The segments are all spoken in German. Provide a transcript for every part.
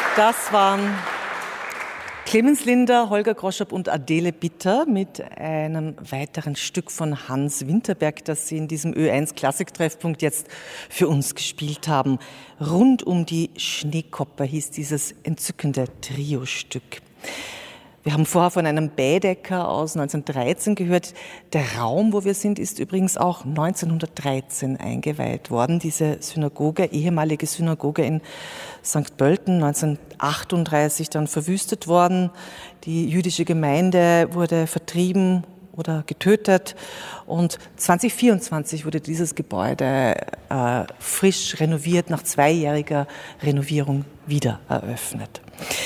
Das waren Clemens Linder, Holger Groschop und Adele Bitter mit einem weiteren Stück von Hans Winterberg, das Sie in diesem Ö1-Klassiktreffpunkt jetzt für uns gespielt haben. Rund um die Schneekopper hieß dieses entzückende Trio-Stück. Wir haben vorher von einem Baedeker aus 1913 gehört. Der Raum, wo wir sind, ist übrigens auch 1913 eingeweiht worden. Diese Synagoge, ehemalige Synagoge in St. Pölten, 1938 dann verwüstet worden. Die jüdische Gemeinde wurde vertrieben oder getötet. Und 2024 wurde dieses Gebäude frisch renoviert, nach 2-jähriger Renovierung wieder eröffnet.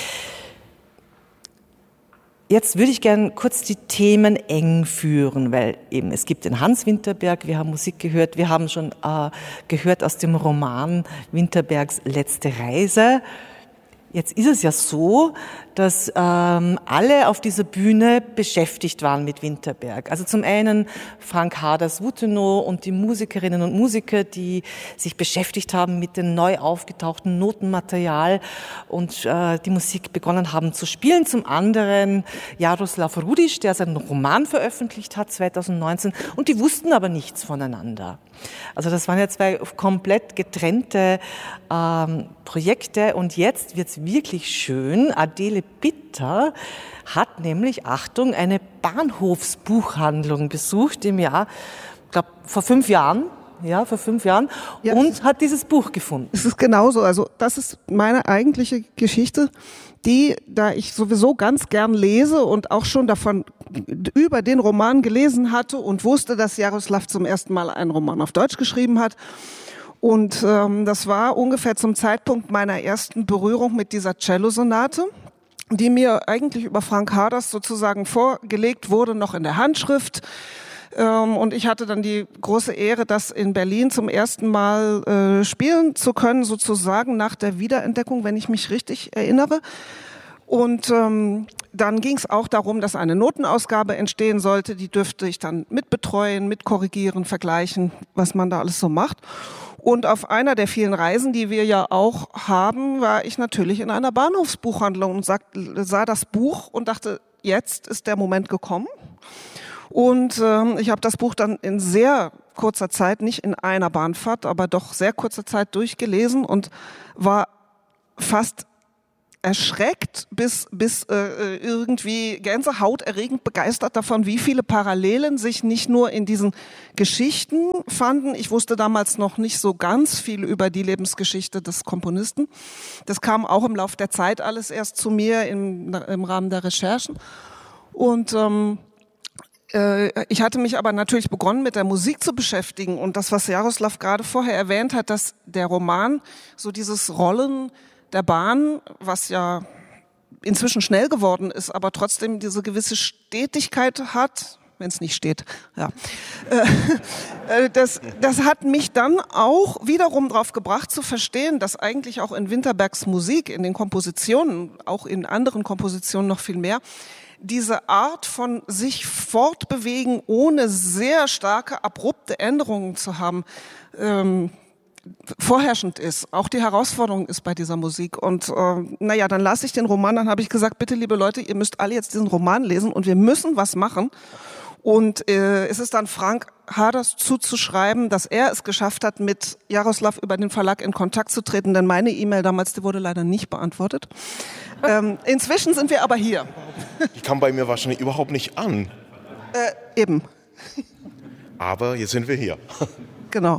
Jetzt würde ich gern kurz die Themen eng führen, weil eben es gibt den Hans Winterberg, wir haben Musik gehört, wir haben schon gehört aus dem Roman Winterbergs Letzte Reise. Jetzt ist es ja so, dass alle auf dieser Bühne beschäftigt waren mit Winterberg. Also zum einen Frank Haders-Wuttenow und die Musikerinnen und Musiker, die sich beschäftigt haben mit dem neu aufgetauchten Notenmaterial und die Musik begonnen haben zu spielen. Zum anderen Jaroslav Rudisch, der seinen Roman veröffentlicht hat 2019, und die wussten aber nichts voneinander. Also das waren ja zwei komplett getrennte Projekte, und jetzt wird's wirklich schön. Adele Bitter hat nämlich, Achtung, eine Bahnhofsbuchhandlung besucht im Jahr, ich glaube vor 5 Jahren, ja, und hat dieses Buch gefunden. Es ist genauso, also das ist meine eigentliche Geschichte, die, da ich sowieso ganz gern lese und auch schon davon über den Roman gelesen hatte und wusste, dass Jaroslav zum ersten Mal einen Roman auf Deutsch geschrieben hat. Und das war ungefähr zum Zeitpunkt meiner ersten Berührung mit dieser Cellosonate, die mir eigentlich über Frank Haders sozusagen vorgelegt wurde, noch in der Handschrift. Und ich hatte dann die große Ehre, das in Berlin zum ersten Mal spielen zu können, sozusagen nach der Wiederentdeckung, wenn ich mich richtig erinnere. Und dann ging es auch darum, dass eine Notenausgabe entstehen sollte. Die dürfte ich dann mitbetreuen, mitkorrigieren, vergleichen, was man da alles so macht. Und auf einer der vielen Reisen, die wir ja auch haben, war ich natürlich in einer Bahnhofsbuchhandlung und sah das Buch und dachte, jetzt ist der Moment gekommen. Und ich habe das Buch dann in sehr kurzer Zeit, nicht in einer Bahnfahrt, aber doch sehr kurzer Zeit durchgelesen und war fast erschreckt bis irgendwie gänsehauterregend begeistert davon, wie viele Parallelen sich nicht nur in diesen Geschichten fanden. Ich wusste damals noch nicht so ganz viel über die Lebensgeschichte des Komponisten. Das kam auch im Laufe der Zeit alles erst zu mir im Rahmen der Recherchen. Und ich hatte mich aber natürlich begonnen, mit der Musik zu beschäftigen. Und das, was Jaroslav gerade vorher erwähnt hat, dass der Roman so dieses Rollen der Bahn, was ja inzwischen schnell geworden ist, aber trotzdem diese gewisse Stetigkeit hat, wenn es nicht steht. Ja. Das hat mich dann auch wiederum darauf gebracht zu verstehen, dass eigentlich auch in Winterbergs Musik, in den Kompositionen, auch in anderen Kompositionen noch viel mehr, diese Art von sich fortbewegen, ohne sehr starke, abrupte Änderungen zu haben, vorherrschend ist. Auch die Herausforderung ist bei dieser Musik. Und dann las ich den Roman, dann habe ich gesagt, bitte liebe Leute, ihr müsst alle jetzt diesen Roman lesen und wir müssen was machen. Und es ist dann Frank Haders zuzuschreiben, dass er es geschafft hat, mit Jaroslav über den Verlag in Kontakt zu treten, denn meine E-Mail damals, die wurde leider nicht beantwortet. Inzwischen sind wir aber hier. Die kam bei mir wahrscheinlich überhaupt nicht an. Eben. Aber jetzt sind wir hier. Genau.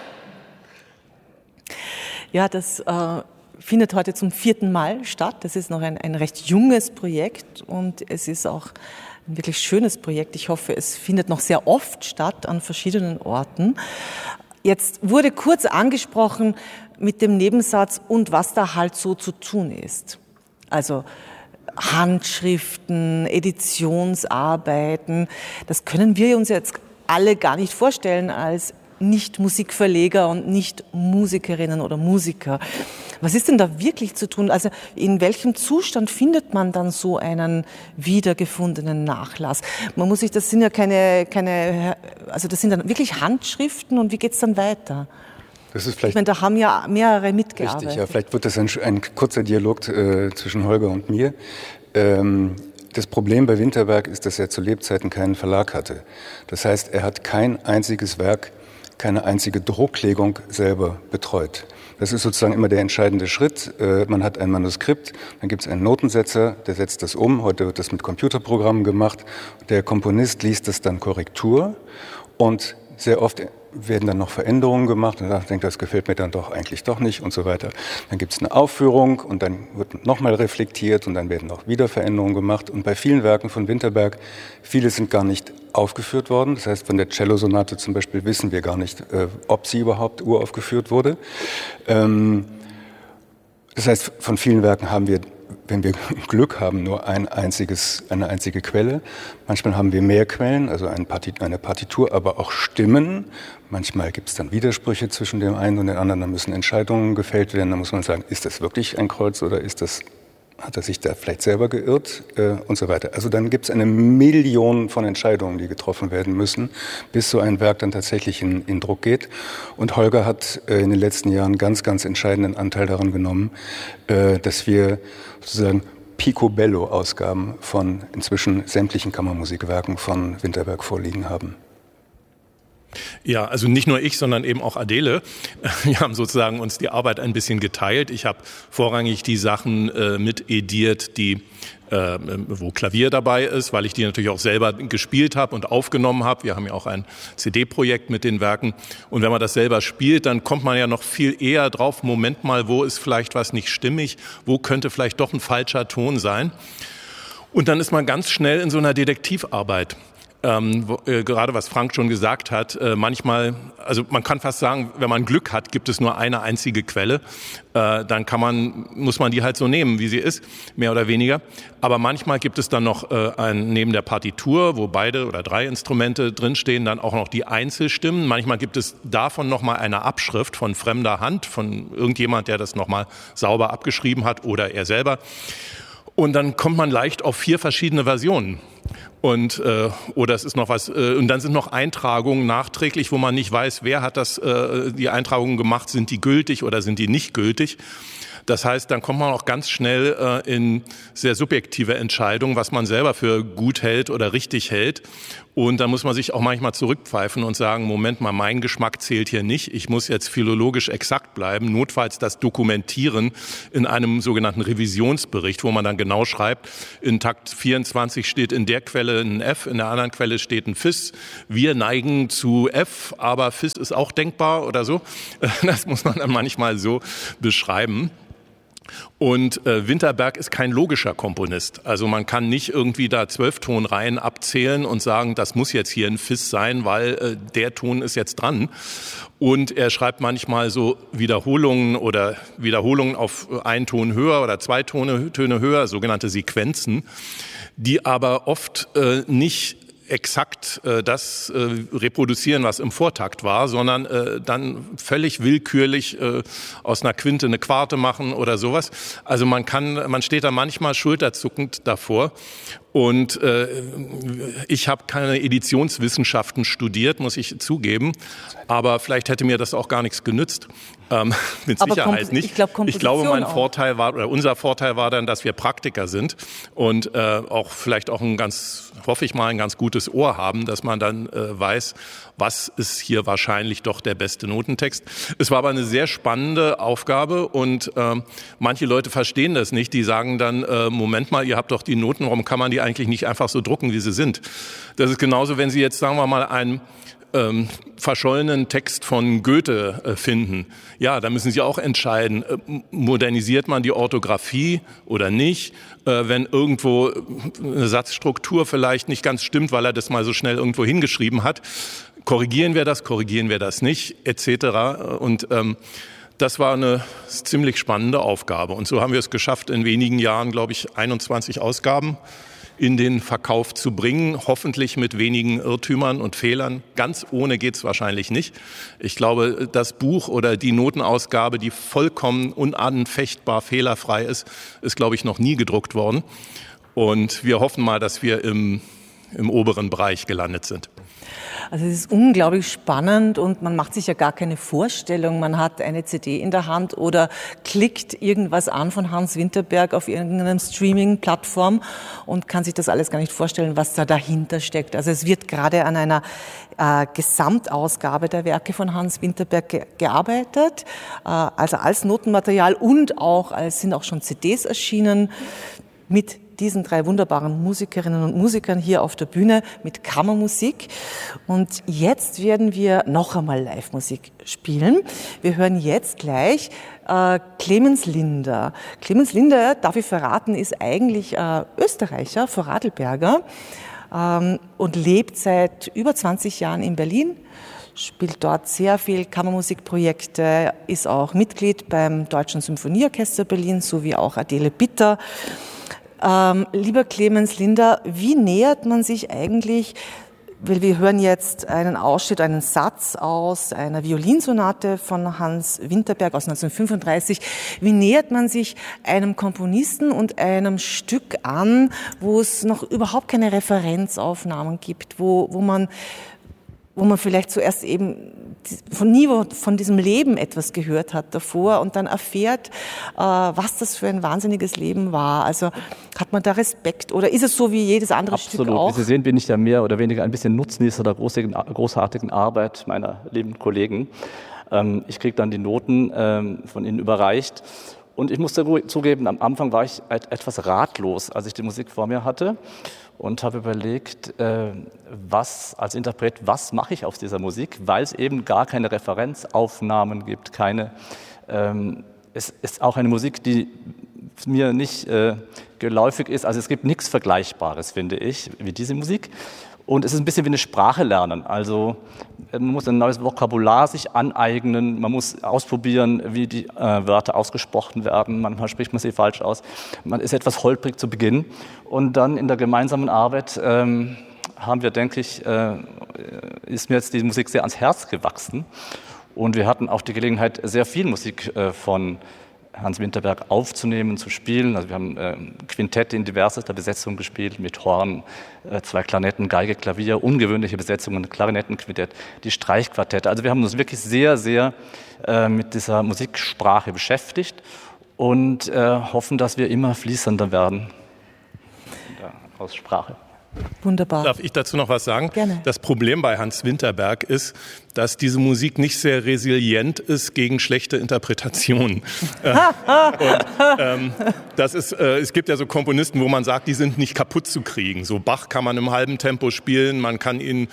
Ja, das findet heute zum 4. Mal statt. Das ist noch ein recht junges Projekt und es ist auch ein wirklich schönes Projekt. Ich hoffe, es findet noch sehr oft statt an verschiedenen Orten. Jetzt wurde kurz angesprochen mit dem Nebensatz und was da halt so zu tun ist. Also Handschriften, Editionsarbeiten, das können wir uns jetzt alle gar nicht vorstellen als Nicht-Musikverleger und Nicht-Musikerinnen oder Musiker. Was ist denn da wirklich zu tun? Also in welchem Zustand findet man dann so einen wiedergefundenen Nachlass? Man muss sich, das sind ja keine, also das sind dann wirklich Handschriften und wie geht's dann weiter? Das ist vielleicht, ich meine, da haben ja mehrere mitgearbeitet. Richtig, ja, vielleicht wird das ein kurzer Dialog zwischen Holger und mir. Das Problem bei Winterberg ist, dass er zu Lebzeiten keinen Verlag hatte. Das heißt, er hat kein einziges Werk, keine einzige Drucklegung selber betreut. Das ist sozusagen immer der entscheidende Schritt. Man hat ein Manuskript, dann gibt es einen Notensetzer, der setzt das um. Heute wird das mit Computerprogrammen gemacht. Der Komponist liest das dann Korrektur und sehr oft werden dann noch Veränderungen gemacht und denkt, das gefällt mir dann doch eigentlich doch nicht und so weiter. Dann gibt es eine Aufführung und dann wird nochmal reflektiert und dann werden auch wieder Veränderungen gemacht. Und bei vielen Werken von Winterberg, viele sind gar nicht aufgeführt worden. Das heißt, von der Cello-Sonate zum Beispiel wissen wir gar nicht, ob sie überhaupt uraufgeführt wurde. Das heißt, von vielen Werken haben wir, wenn wir Glück haben, nur eine einzige Quelle. Manchmal haben wir mehr Quellen, also eine Partitur, aber auch Stimmen. Manchmal gibt es dann Widersprüche zwischen dem einen und dem anderen. Da müssen Entscheidungen gefällt werden. Da muss man sagen, ist das wirklich ein Kreuz oder hat er sich da vielleicht selber geirrt und so weiter. Also dann gibt es eine Million von Entscheidungen, die getroffen werden müssen, bis so ein Werk dann tatsächlich in Druck geht. Und Holger hat in den letzten Jahren ganz, ganz entscheidenden Anteil daran genommen, dass wir sozusagen Picobello-Ausgaben von inzwischen sämtlichen Kammermusikwerken von Winterberg vorliegen haben. Ja, also nicht nur ich, sondern eben auch Adele. Wir haben sozusagen uns die Arbeit ein bisschen geteilt. Ich habe vorrangig die Sachen mit ediert, wo Klavier dabei ist, weil ich die natürlich auch selber gespielt habe und aufgenommen habe. Wir haben ja auch ein CD-Projekt mit den Werken. Und wenn man das selber spielt, dann kommt man ja noch viel eher drauf, Moment mal, wo ist vielleicht was nicht stimmig, wo könnte vielleicht doch ein falscher Ton sein. Und dann ist man ganz schnell in so einer Detektivarbeit. Gerade was Frank schon gesagt hat, manchmal, also man kann fast sagen, wenn man Glück hat, gibt es nur eine einzige Quelle, dann muss man die halt so nehmen, wie sie ist, mehr oder weniger. Aber manchmal gibt es dann noch neben der Partitur, wo 2 oder 3 Instrumente drinstehen, dann auch noch die Einzelstimmen. Manchmal gibt es davon nochmal eine Abschrift von fremder Hand, von irgendjemand, der das nochmal sauber abgeschrieben hat oder er selber. Und dann kommt man leicht auf 4 verschiedene Versionen. Oder es ist noch was, und dann sind noch Eintragungen nachträglich, wo man nicht weiß, wer hat die Eintragungen gemacht, sind die gültig oder sind die nicht gültig. Das heißt, dann kommt man auch ganz schnell in sehr subjektive Entscheidungen, was man selber für gut hält oder richtig hält. Und da muss man sich auch manchmal zurückpfeifen und sagen, Moment mal, mein Geschmack zählt hier nicht. Ich muss jetzt philologisch exakt bleiben, notfalls das dokumentieren in einem sogenannten Revisionsbericht, wo man dann genau schreibt, in Takt 24 steht in der Quelle ein F, in der anderen Quelle steht ein Fis. Wir neigen zu F, aber Fis ist auch denkbar oder so. Das muss man dann manchmal so beschreiben. Und Winterberg ist kein logischer Komponist. Also man kann nicht irgendwie da 12 Tonreihen abzählen und sagen, das muss jetzt hier ein Fis sein, weil der Ton ist jetzt dran. Und er schreibt manchmal so Wiederholungen auf einen Ton höher oder 2 Töne höher, sogenannte Sequenzen, die aber oft nicht exakt das reproduzieren, was im Vortakt war, sondern dann völlig willkürlich aus einer Quinte eine Quarte machen oder sowas. Also man steht da manchmal schulterzuckend davor. Und ich habe keine Editionswissenschaften studiert, muss ich zugeben, aber vielleicht hätte mir das auch gar nichts genützt. Mit Sicherheit nicht. Ich glaube, unser Vorteil war dann, dass wir Praktiker sind und auch vielleicht auch hoffe ich mal, ein ganz gutes Ohr haben, dass man dann weiß, was ist hier wahrscheinlich doch der beste Notentext. Es war aber eine sehr spannende Aufgabe und manche Leute verstehen das nicht. Die sagen dann, Moment mal, ihr habt doch die Noten, warum kann man die eigentlich nicht einfach so drucken, wie sie sind? Das ist genauso, wenn Sie jetzt, sagen wir mal, einen verschollenen Text von Goethe finden. Ja, da müssen Sie auch entscheiden, modernisiert man die Orthographie oder nicht, wenn irgendwo eine Satzstruktur vielleicht nicht ganz stimmt, weil er das mal so schnell irgendwo hingeschrieben hat. Korrigieren wir das nicht, etc. Und das war eine ziemlich spannende Aufgabe. Und so haben wir es geschafft, in wenigen Jahren, glaube ich, 21 Ausgaben in den Verkauf zu bringen, hoffentlich mit wenigen Irrtümern und Fehlern. Ganz ohne geht's wahrscheinlich nicht. Ich glaube, das Buch oder die Notenausgabe, die vollkommen unanfechtbar fehlerfrei ist, glaube ich, noch nie gedruckt worden. Und wir hoffen mal, dass wir im oberen Bereich gelandet sind. Also es ist unglaublich spannend und man macht sich ja gar keine Vorstellung. Man hat eine CD in der Hand oder klickt irgendwas an von Hans Winterberg auf irgendeiner Streaming-Plattform und kann sich das alles gar nicht vorstellen, was da dahinter steckt. Also es wird gerade an einer Gesamtausgabe der Werke von Hans Winterberg gearbeitet, also als Notenmaterial und sind auch schon CDs erschienen mit diesen 3 wunderbaren Musikerinnen und Musikern hier auf der Bühne mit Kammermusik. Und jetzt werden wir noch einmal Live-Musik spielen. Wir hören jetzt gleich Clemens Linder. Clemens Linder, darf ich verraten, ist eigentlich Österreicher, Vorarlberger und lebt seit über 20 Jahren in Berlin. Spielt dort sehr viel Kammermusikprojekte, ist auch Mitglied beim Deutschen Symphonieorchester Berlin, sowie auch Adele Bitter. Lieber Clemens Linder, wie nähert man sich eigentlich, weil wir hören jetzt einen Ausschnitt, einen Satz aus einer Violinsonate von Hans Winterberg aus 1935. Wie nähert man sich einem Komponisten und einem Stück an, wo es noch überhaupt keine Referenzaufnahmen gibt, wo man vielleicht zuerst eben nie von diesem Leben etwas gehört hat davor und dann erfährt, was das für ein wahnsinniges Leben war. Also hat man da Respekt oder ist es so wie jedes andere Stück auch? Absolut. Wie Sie sehen, bin ich ja mehr oder weniger ein bisschen Nutznießer der großartigen Arbeit meiner lieben Kollegen. Ich kriege dann die Noten von ihnen überreicht. Und ich muss zugeben, am Anfang war ich etwas ratlos, als ich die Musik vor mir hatte und habe überlegt, was mache ich aus dieser Musik, weil es eben gar keine Referenzaufnahmen gibt, es ist auch eine Musik, die mir nicht geläufig ist, also es gibt nichts Vergleichbares, finde ich, wie diese Musik. Und es ist ein bisschen wie eine Sprache lernen. Also man muss ein neues Vokabular sich aneignen, man muss ausprobieren, wie die Wörter ausgesprochen werden. Manchmal spricht man sie falsch aus. Man ist etwas holprig zu Beginn. Und dann in der gemeinsamen Arbeit haben wir, denke ich, ist mir jetzt die Musik sehr ans Herz gewachsen. Und wir hatten auch die Gelegenheit, sehr viel Musik von Hans Winterberg aufzunehmen, zu spielen. Also wir haben Quintette in diversester Besetzung gespielt, mit Horn, 2 Klarinetten, Geige, Klavier, ungewöhnliche Besetzungen, Klarinettenquintett, die Streichquartette. Also wir haben uns wirklich sehr, sehr mit dieser Musiksprache beschäftigt und hoffen, dass wir immer fließender werden in der Aussprache. Wunderbar. Darf ich dazu noch was sagen? Gerne. Das Problem bei Hans Winterberg ist, dass diese Musik nicht sehr resilient ist gegen schlechte Interpretationen. Es gibt ja so Komponisten, wo man sagt, die sind nicht kaputt zu kriegen. So Bach kann man im halben Tempo spielen, man kann ihn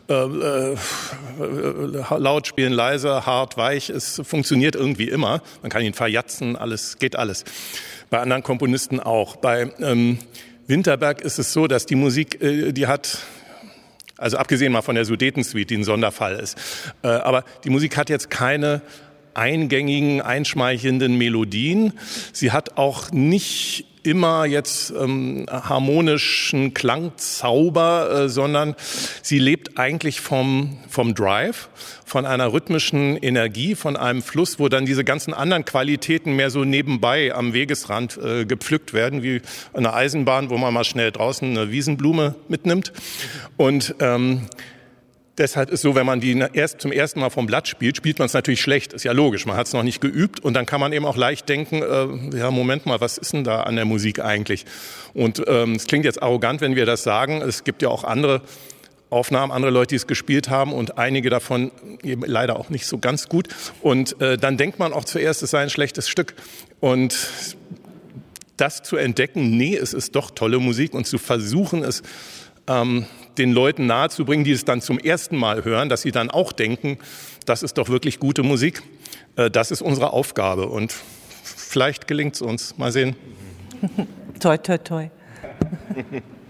laut spielen, leise, hart, weich. Es funktioniert irgendwie immer. Man kann ihn verjatzen, geht alles. Bei anderen Komponisten auch. Bei Winterberg ist es so, dass die Musik, die hat, also abgesehen mal von der Sudetensuite, die ein Sonderfall ist, aber die Musik hat jetzt keine eingängigen, einschmeichelnden Melodien. Sie hat auch nicht immer jetzt harmonischen Klangzauber, sondern sie lebt eigentlich vom Drive, von einer rhythmischen Energie, von einem Fluss, wo dann diese ganzen anderen Qualitäten mehr so nebenbei am Wegesrand gepflückt werden, wie eine Eisenbahn, wo man mal schnell draußen eine Wiesenblume mitnimmt. Und deshalb ist so, wenn man die zum ersten Mal vom Blatt spielt, spielt man es natürlich schlecht. Ist ja logisch, man hat es noch nicht geübt. Und dann kann man eben auch leicht denken, ja, Moment mal, was ist denn da an der Musik eigentlich? Und es klingt jetzt arrogant, wenn wir das sagen. Es gibt ja auch andere Aufnahmen, andere Leute, die es gespielt haben und einige davon eben leider auch nicht so ganz gut. Und dann denkt man auch zuerst, es sei ein schlechtes Stück. Und das zu entdecken, nee, es ist doch tolle Musik und zu versuchen, es den Leuten nahezubringen, die es dann zum ersten Mal hören, dass sie dann auch denken, das ist doch wirklich gute Musik. Das ist unsere Aufgabe und vielleicht gelingt es uns. Mal sehen. Toi, toi, toi.